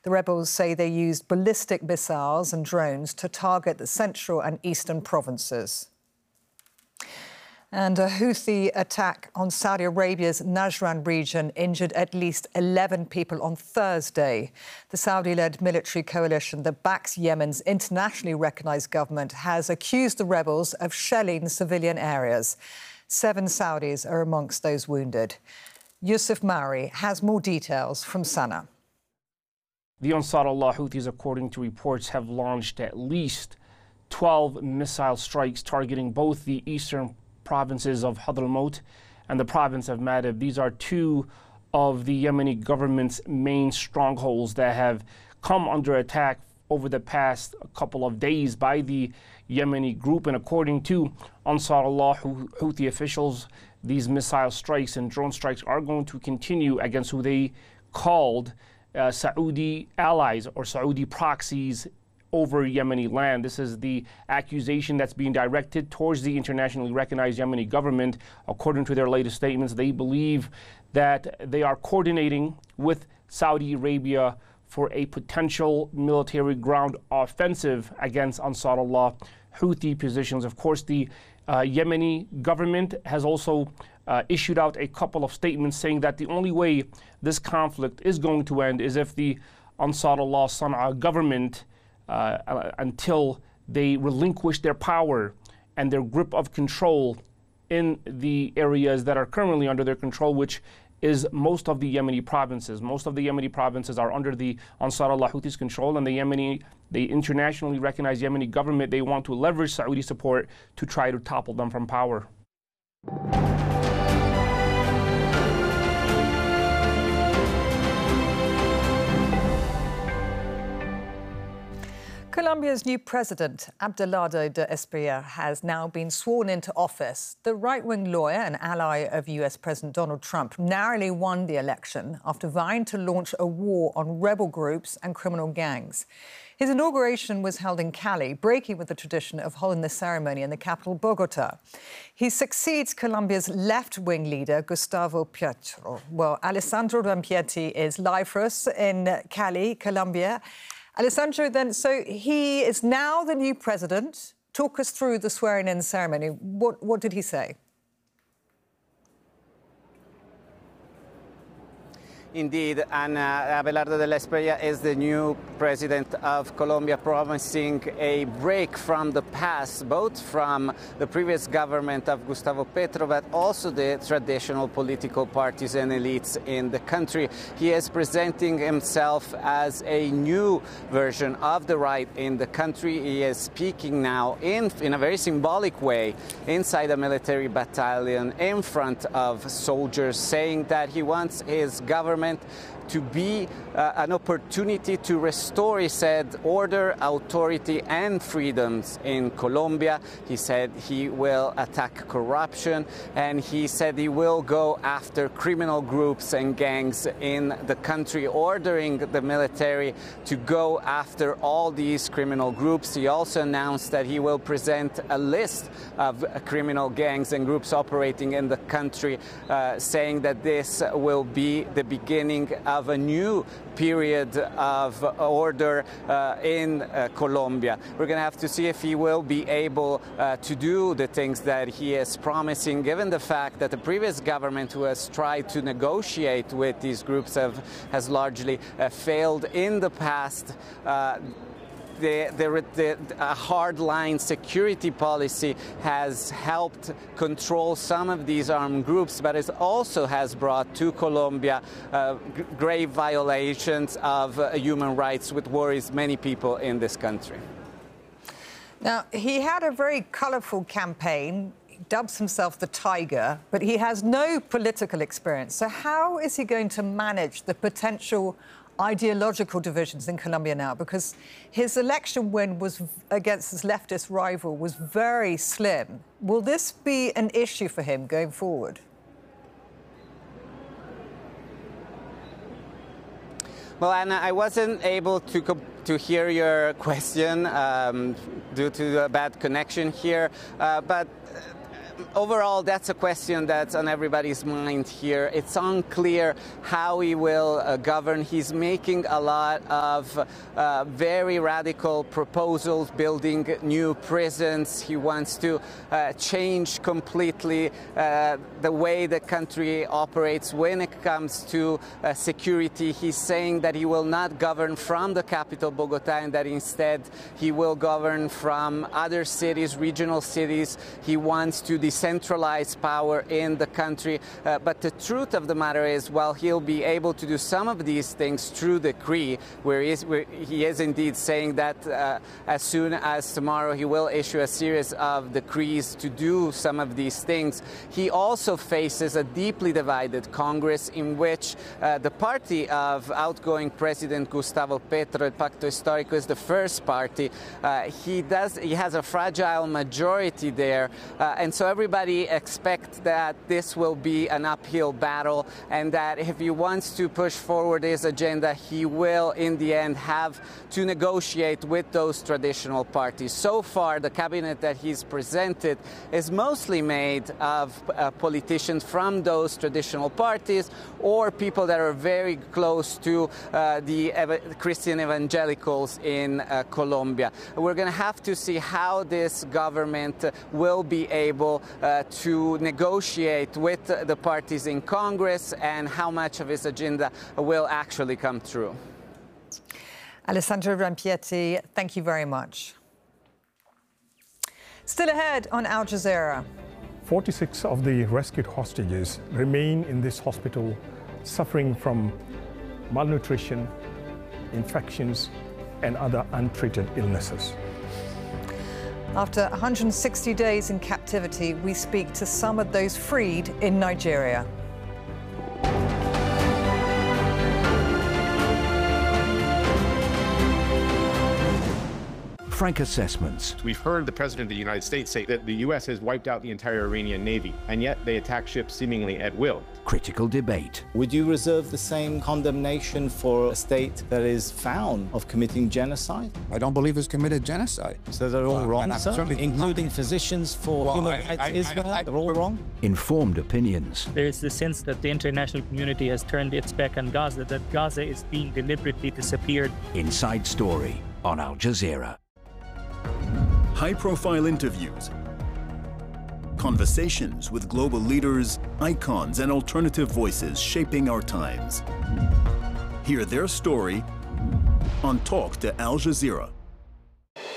The rebels say they used ballistic missiles and drones to target the central and eastern provinces. And a Houthi attack on Saudi Arabia's Najran region injured at least 11 people on Thursday. The Saudi-led military coalition that backs Yemen's internationally recognised government has accused the rebels of shelling civilian areas. 7 Saudis are amongst those wounded. Yusuf Mauri has more details from Sana'a. The Ansar Allah Houthis, according to reports, have launched at least 12 missile strikes targeting both the eastern provinces of Hadramaut and the province of Ma'rib. These are 2 of the Yemeni government's main strongholds that have come under attack over the past couple of days by the Yemeni group. And according to Ansar Allah Houthi officials, these missile strikes and drone strikes are going to continue against who they called Saudi allies or Saudi proxies over Yemeni land. This is the accusation that's being directed towards the internationally recognized Yemeni government. According to their latest statements, they believe that they are coordinating with Saudi Arabia for a potential military ground offensive against Ansar Allah Houthi positions. Of course, the Yemeni government has also issued out a couple of statements saying that the only way this conflict is going to end is if the Ansar Allah Sana'a government until they relinquish their power and their grip of control in the areas that are currently under their control, which is most of the Yemeni provinces. Most of the Yemeni provinces are under the Ansar Allah Houthis' control, and the internationally recognized Yemeni government, they want to leverage Saudi support to try to topple them from power. Colombia's new president, Abelardo de Espriella, has now been sworn into office. The right-wing lawyer and ally of US President Donald Trump narrowly won the election after vying to launch a war on rebel groups and criminal gangs. His inauguration was held in Cali, breaking with the tradition of holding the ceremony in the capital, Bogota. He succeeds Colombia's left-wing leader, Gustavo Petro. Well, Alessandro Rampietti is live for us in Cali, Colombia. Alessandro, then, so he is now the new president. Talk us through the swearing-in ceremony. What did he say? Indeed, and Abelardo de Espriella is the new president of Colombia, promising a break from the past, both from the previous government of Gustavo Petro, but also the traditional political parties and elites in the country. He is presenting himself as a new version of the right in the country. He is speaking now in a very symbolic way inside a military battalion in front of soldiers, saying that he wants his government to be an opportunity to restore, he said, order, authority and freedoms in Colombia. He said he will attack corruption, and he said he will go after criminal groups and gangs in the country, ordering the military to go after all these criminal groups. He also announced that he will present a list of criminal gangs and groups operating in the country, saying that this will be the beginning of a new period of order in Colombia. We're going to have to see if he will be able to do the things that he is promising, given the fact that the previous government, who has tried to negotiate with these groups, has largely failed in the past. The hardline security policy has helped control some of these armed groups, but it also has brought to Colombia grave violations of human rights, which worries many people in this country. Now, he had a very colourful campaign. He dubs himself the Tiger, but he has no political experience. So how is he going to manage the potential ideological divisions in Colombia now? Because his election win was against his leftist rival was very slim. Will this be an issue for him going forward? Well, Anna, I wasn't able to hear your question due to a bad connection here, but overall, that's a question that's on everybody's mind here. It's unclear how he will govern. He's making a lot of very radical proposals, building new prisons. He wants to change completely the way the country operates when it comes to security. He's saying that he will not govern from the capital, Bogota, and that instead he will govern from other cities, regional cities. He wants to decentralize power in the country. But the truth of the matter is, while he'll be able to do some of these things through decree, where he is indeed saying that as soon as tomorrow he will issue a series of decrees to do some of these things, he also faces a deeply divided Congress in which the party of outgoing President Gustavo Petro, El Pacto Histórico, is the first party. He has a fragile majority there, and so everybody expects that this will be an uphill battle, and that if he wants to push forward his agenda, he will in the end have to negotiate with those traditional parties. So far, the cabinet that he's presented is mostly made of politicians from those traditional parties or people that are very close to the Christian evangelicals in Colombia. We're going to have to see how this government will be able to negotiate with the parties in Congress and how much of his agenda will actually come true. Alessandro Rampietti, thank you very much. Still ahead on Al Jazeera. 46 of the rescued hostages remain in this hospital suffering from malnutrition, infections, and other untreated illnesses. After 160 days in captivity, we speak to some of those freed in Nigeria. Frank Assessments. We've heard the President of the United States say that the U.S. has wiped out the entire Iranian Navy, and yet they attack ships seemingly at will. Critical debate. Would you reserve the same condemnation for a state that is found of committing genocide? I don't believe it's committed genocide. So they're all wrong, sir? Including physicians for human rights Israel? They're all wrong? Informed opinions. There is the sense that the international community has turned its back on Gaza, that Gaza is being deliberately disappeared. Inside Story on Al Jazeera. High-profile interviews, conversations with global leaders, icons, and alternative voices shaping our times. Hear their story on Talk to Al Jazeera.